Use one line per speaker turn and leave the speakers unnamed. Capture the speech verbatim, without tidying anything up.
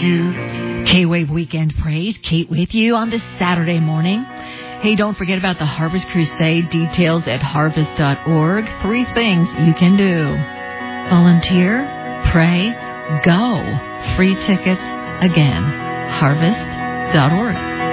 to K-Wave Weekend Praise. Kate with you on this Saturday morning. Hey, don't forget about the Harvest Crusade. Details at harvest dot org. Three things you can do. Volunteer, pray, go. Free tickets, again, harvest dot org.